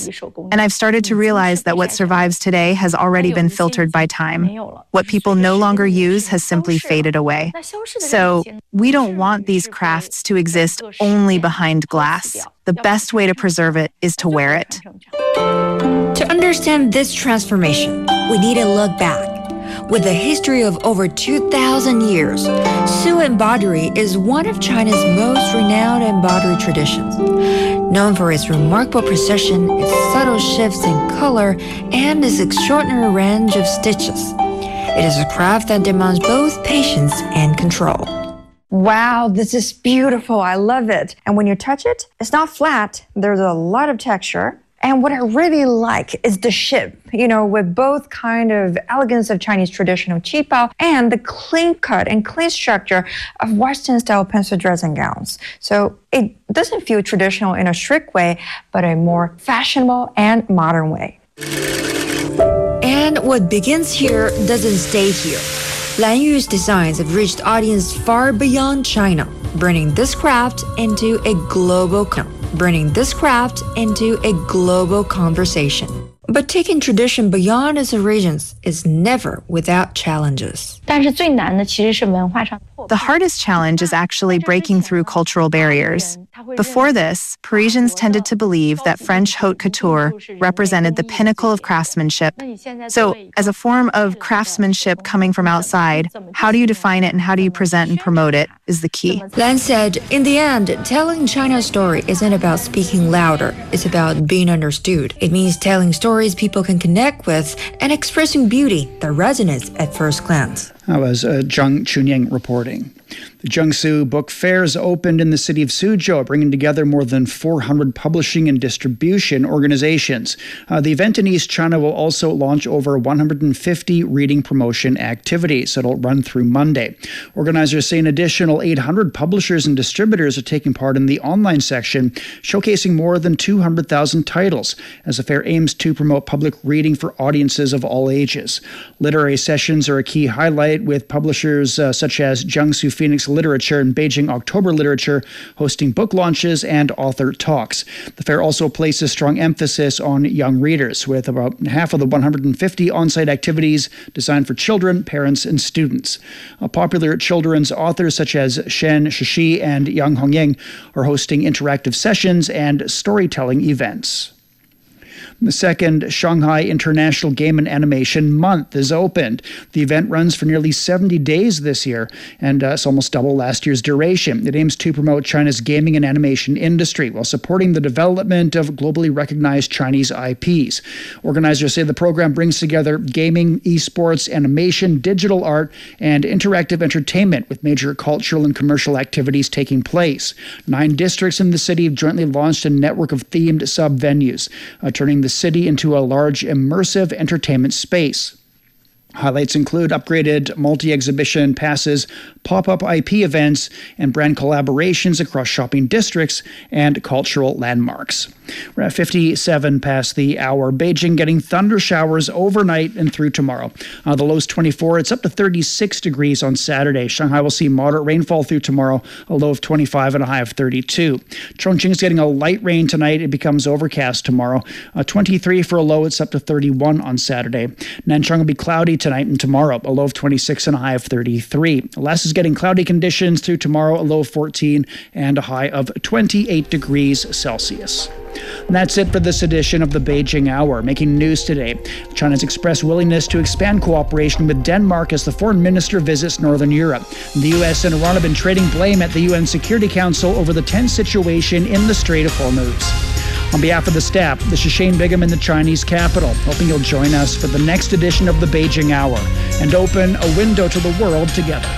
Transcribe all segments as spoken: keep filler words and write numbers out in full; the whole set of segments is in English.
and I've started to realize that what survives today has already been filtered by time. What people no longer use has simply faded away. So we don't want these crafts to exist only behind glass. The best way to preserve it is to wear it. To understand this transformation, we need to look back. With a history of over two thousand years, Su embroidery is one of China's most renowned embroidery traditions. Known for its remarkable precision, its subtle shifts in color, and its extraordinary range of stitches. It is a craft that demands both patience and control. Wow, this is beautiful. I love it. And when you touch it, it's not flat. There's a lot of texture. And what I really like is the shape, you know, with both kind of elegance of Chinese traditional qipao and the clean cut and clean structure of Western style pencil dress and gowns. So it doesn't feel traditional in a strict way, but a more fashionable and modern way. And what begins here doesn't stay here. Lan Yu's designs have reached audience far beyond China, bringing this craft into a global bringing this craft into a global conversation. But taking tradition beyond its origins is never without challenges. The hardest challenge is actually breaking through cultural barriers. Before this, Parisians tended to believe that French haute couture represented the pinnacle of craftsmanship. So, as a form of craftsmanship coming from outside, how do you define it and how do you present and promote it is the key. Lan said, in the end, telling China's story isn't about speaking louder, it's about being understood. It means telling stories people can connect with and expressing beauty that resonates at first glance. That was uh, Zhang Chunying reporting. The Jiangsu Book Fairs opened in the city of Suzhou, bringing together more than four hundred publishing and distribution organizations. Uh, the event in East China will also launch over one hundred fifty reading promotion activities. It'll run through Monday. Organizers say an additional eight hundred publishers and distributors are taking part in the online section, showcasing more than two hundred thousand titles, as the fair aims to promote public reading for audiences of all ages. Literary sessions are a key highlight, with publishers uh, such as Jiangsu Phoenix Literature and Beijing October Literature hosting book launches and author talks. The fair also places strong emphasis on young readers, with about half of the one hundred fifty on-site activities designed for children, parents, and students. Uh, popular children's authors such as Shen Shishi and Yang Hongying are hosting interactive sessions and storytelling events. The second Shanghai International Game and Animation Month is opened. The event runs for nearly seventy days this year, and uh, it's almost double last year's duration. It aims to promote China's gaming and animation industry while supporting the development of globally recognized Chinese I Ps. Organizers say the program brings together gaming, esports, animation, digital art, and interactive entertainment, with major cultural and commercial activities taking place. Nine districts in the city have jointly launched a network of themed sub-venues, uh, turning the city into a large immersive entertainment space. Highlights include upgraded multi-exhibition passes, pop-up I P events, and brand collaborations across shopping districts and cultural landmarks. We're at fifty-seven past the hour. Beijing getting thunder showers overnight and through tomorrow. Uh, the low's twenty-four. It's up to thirty-six degrees on Saturday. Shanghai will see moderate rainfall through tomorrow, a low of twenty-five and a high of thirty-two. Chongqing's getting a light rain tonight. It becomes overcast tomorrow. Uh, twenty-three for a low. It's up to thirty-one on Saturday. Nanchang will be cloudy tonight and tomorrow, a low of twenty-six and a high of thirty-three. Less is getting cloudy conditions through tomorrow, a low of fourteen and a high of twenty-eight degrees Celsius. And that's it for this edition of the Beijing Hour. Making news today, China's expressed willingness to expand cooperation with Denmark as the foreign minister visits Northern Europe. The U S and Iran have been trading blame at the U N Security Council over the tense situation in the Strait of Hormuz. On behalf of the staff, this is Shane Bigham in the Chinese capital, hoping you'll join us for the next edition of the Beijing Hour and open a window to the world together.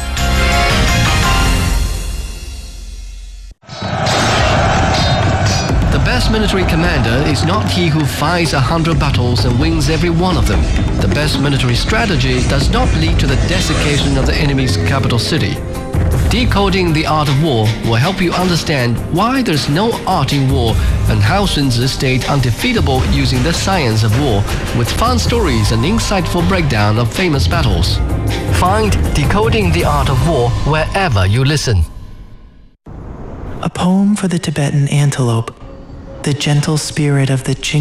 The best military commander is not he who fights a hundred battles and wins every one of them. The best military strategy does not lead to the desiccation of the enemy's capital city. Decoding the Art of War will help you understand why there's no art in war and how Sun Tzu stayed undefeatable using the science of war, with fun stories and insightful breakdown of famous battles. Find Decoding the Art of War wherever you listen. A poem for the Tibetan antelope, the gentle spirit of the Ching